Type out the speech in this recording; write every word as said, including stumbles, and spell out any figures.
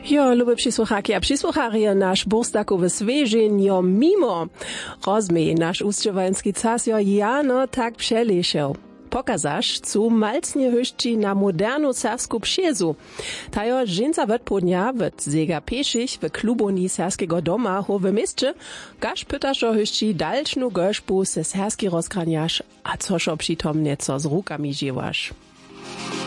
Jo, lube przysłuchaki a przysłucharie, nasz burstakowy svežin jo mimo. Rozmej nasz ustřevański cas jo jano tak přelišel. Pokazaš, cu malcnie hyšči na modernu sersku pšiezu. Tajo žinca wetpodnia wet zega pešich w kluboni serskiego doma ho w mieście, gaš pytašo hyšči dalčnu gošpu se serski rozkranjaš, a cošo přitom nieco z rukami žiewaš.